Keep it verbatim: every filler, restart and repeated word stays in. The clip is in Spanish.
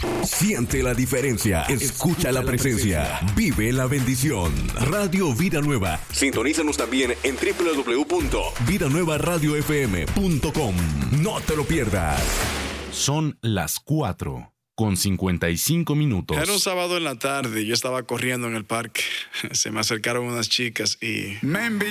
Siente la diferencia. Escucha la presencia. Vive la bendición. Radio Vida Nueva. Sintonízanos también en doble u doble u doble u punto vida nueva radio f m punto com. No te lo pierdas. Son las cuatro con cincuenta y cinco minutos. Era un sábado en la tarde. Yo estaba corriendo en el parque. Se me acercaron unas chicas y me invitaron.